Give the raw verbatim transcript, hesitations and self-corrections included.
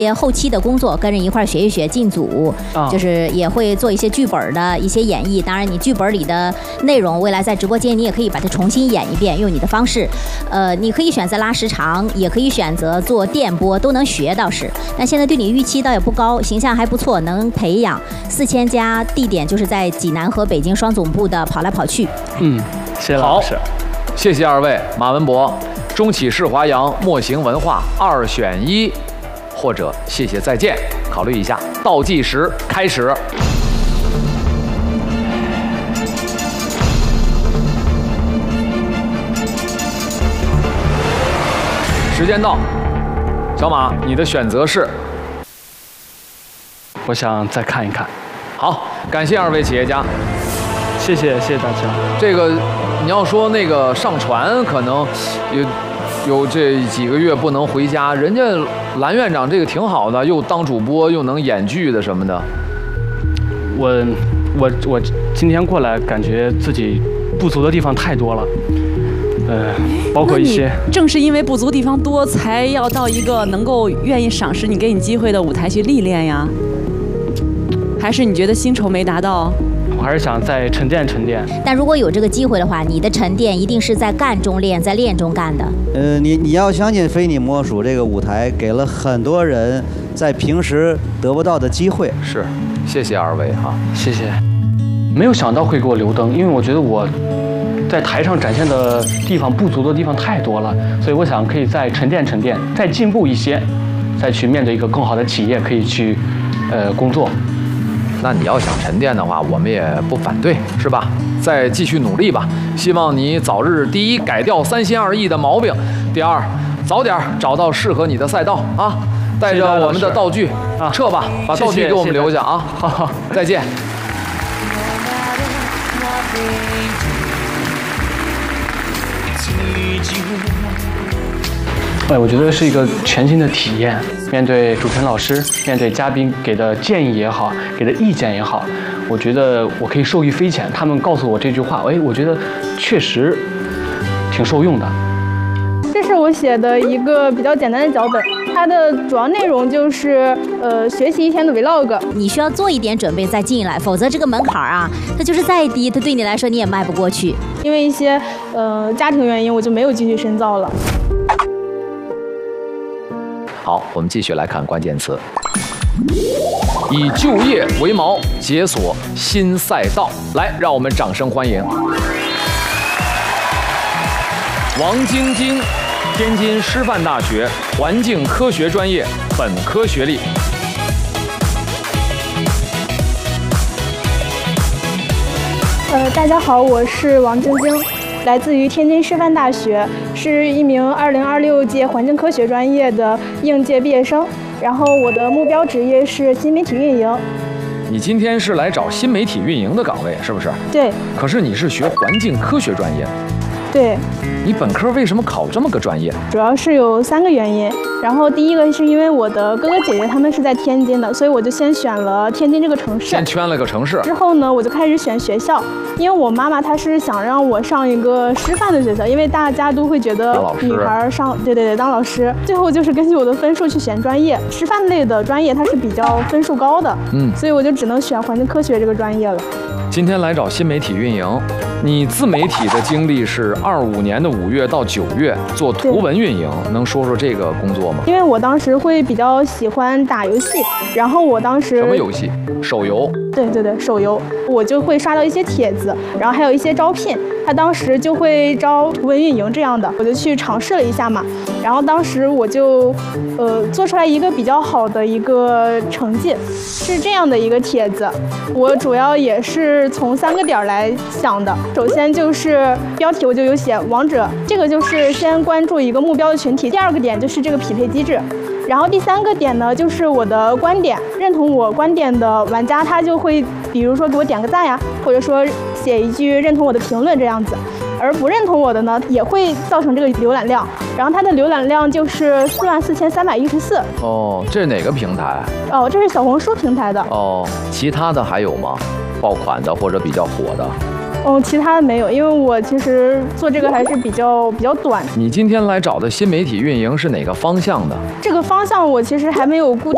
后期的工作跟人一块学一学，进组， 啊、 就是也会做一些剧本的一些演绎。当然，你剧本里的内容，未来在直播间你也可以把它重新演一遍，用你的方式。呃，你可以选择拉时长，也可以选择做电波，都能学倒是。但现在对你预期倒也不高，形象还不错，能培养。四千家地点就是在济南和北京双总部的跑来跑去。 嗯，谢谢老师。 谢谢二位，马文博，中企世华阳，墨行文化，二选一。或者谢谢再见，考虑一下。倒计时开始。时间到，小马，你的选择是？ 我想再看一看。 好，感谢二位企业家， 谢谢谢谢大家。 这个你要说那个上传，可能有。有这几个月不能回家，人家蓝院长这个挺好的，又当主播又能演剧的什么的。 我我我今天过来，感觉自己不足的地方太多了，呃，包括一些。 正是因为不足地方多，才要到一个能够愿意赏识你、给你机会的舞台去历练呀。还是你觉得薪酬没达到？ 我还是想再沉淀沉淀。 但如果有这个机会的话，你的沉淀一定是在干中练，在练中干的。 呃，你你要相信非你莫属这个舞台给了很多人在平时得不到的机会。 是，谢谢二位哈， 谢谢。没有想到会给我留灯，因为我觉得我在台上展现的地方不足的地方太多了，所以我想可以再沉淀沉淀，再进步一些，再去面对一个更好的企业，可以去呃工作。 那你要想沉淀的话，我们也不反对，是吧？再继续努力吧。希望你早日第一改掉三心二意的毛病，第二早点找到适合你的赛道啊！带着我们的道具啊，撤吧，把道具给我们留下啊！好好，再见。 哎，我觉得是一个全新的体验。面对主持人老师，面对嘉宾给的建议也好，给的意见也好，我觉得我可以受益匪浅。他们告诉我这句话，哎，我觉得确实挺受用的。 这是我写的一个比较简单的脚本，它的主要内容就是呃学习一天的 vlog。 你需要做一点准备再进来，否则这个门槛啊，它就是再低，它对你来说你也迈不过去。 因为一些呃家庭原因，我就没有继续深造了。 好，我们继续来看关键词。以就业为锚，解锁新赛道。来，让我们掌声欢迎王晶晶，天津师范大学环境科学专业本科学历。 呃，大家好，我是王晶晶。来自于天津师范大学，是一名二零二六届环境科学专业的应届毕业生。然后我的目标职业是新媒体运营。 你今天是来找新媒体运营的岗位，是不是？ 对。 可是你是学环境科学专业。 对。 你本科为什么考这么个专业？ 主要是有三个原因。然后第一个是因为我的哥哥姐姐他们是在天津的，所以我就先选了天津这个城市。 先圈了个城市。 之后呢，我就开始选学校，因为我妈妈她是想让我上一个师范的学校，因为大家都会觉得女孩上，对对对，当老师。最后就是根据我的分数去选专业，师范类的专业它是比较分数高的，嗯，所以我就只能选环境科学这个专业了。 今天来找新媒体运营，你自媒体的经历是二五年的五月到九月做图文运营，能说说这个工作吗？ 因为我当时会比较喜欢打游戏，然后我当时什么游戏？手游？ 对对对，手游，我就会刷到一些帖子，然后还有一些招聘，他当时就会招图文运营这样的，我就去尝试了一下嘛，然后当时我就呃做出来一个比较好的一个成绩，是这样的一个帖子，我主要也是从三个点来想的，首先就是标题我就有写王者，这个就是先关注一个目标的群体，第二个点就是这个匹配机制。然后第三个点呢，就是我的观点，认同我观点的玩家，他就会比如说给我点个赞呀，或者说写一句认同我的评论这样子。而不认同我的呢，也会造成这个浏览量，然后它的浏览量就是四万四千三百一十四。 哦，这是哪个平台？ 哦，这是小红书平台的。 哦，其他的还有吗？爆款的或者比较火的？ 哦，其他的没有，因为我其实做这个还是比较比较短。 你今天来找的新媒体运营是哪个方向的？ 这个方向我其实还没有固